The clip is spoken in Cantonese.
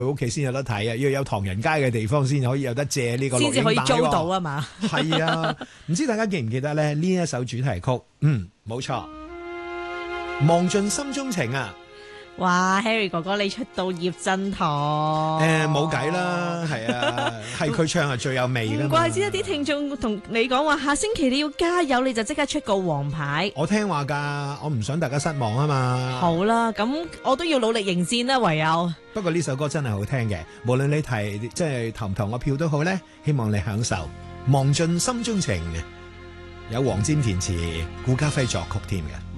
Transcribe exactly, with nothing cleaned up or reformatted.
屋企先有得睇啊，要有唐人街嘅地方先可以有得借呢個錄影帶， 先至可以租到啊嘛。 係啊，唔知大家記唔記得咧呢一首主題曲？嗯，冇錯，忘盡心中情啊！ 哇 ，Harry 哥哥你出道葉振棠， 誒冇計啦，係啊，係佢唱係最有味㗎嘛。 唔怪之一啲聽眾同你講話，下星期你要加油，你就即刻出個黃牌。 我聽話㗎，我唔想大家失望啊嘛。 好啦，咁我都要努力迎戰啦，唯有。 不過呢首歌真係好聽嘅，無論你提即係投唔投我票都好咧，希望你享受忘盡心中情，有黃霑填詞，顧嘉輝作曲添嘅。